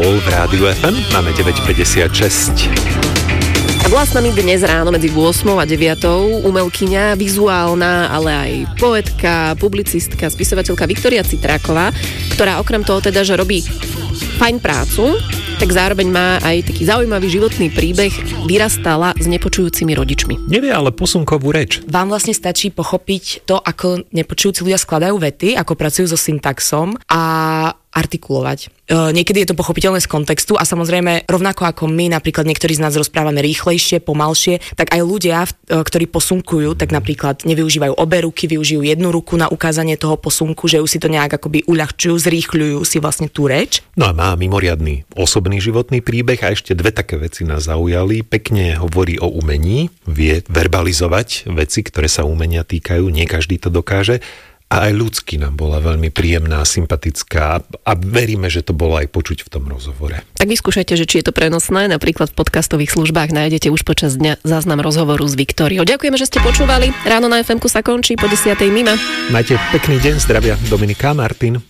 v Rádiu FM. Máme 9:56. A bola s nami dnes ráno medzi 8 a 9 umelkyňa, vizuálna, ale aj poetka, publicistka, spisovateľka Viktória Citráková, ktorá okrem toho teda, že robí fajn prácu, tak zároveň má aj taký zaujímavý životný príbeh. Vyrastala s nepočujúcimi rodičmi. Nevie ale posunkovú reč. Vám vlastne stačí pochopiť to, ako nepočujúci ľudia skladajú vety, ako pracujú so syntaxom a artikulovať. Niekedy je to pochopiteľné z kontextu a samozrejme rovnako ako my, napríklad niektorí z nás rozprávame rýchlejšie, pomalšie, tak aj ľudia, ktorí posunkujú, tak napríklad nevyužívajú obe ruky, využijú jednu ruku na ukázanie toho posunku, že už si to nejak akoby uľahčujú, zrýchľujú si vlastne tú reč. No a má mimoriadny osobný životný príbeh a ešte dve také veci nás zaujali. Pekne hovorí o umení, vie verbalizovať veci, ktoré sa umenia týkajú, nie každý to dokáže. A aj ľudsky nám bola veľmi príjemná, sympatická a veríme, že to bolo aj počuť v tom rozhovore. Tak vyskúšajte, že či je to prenosné, napríklad v podcastových službách nájdete už počas dňa záznam rozhovoru s Viktóriou. Ďakujeme, že ste počúvali. Ráno na FM-ku sa končí po 10:00 mimo. Majte pekný deň, zdravia Dominika a Martin.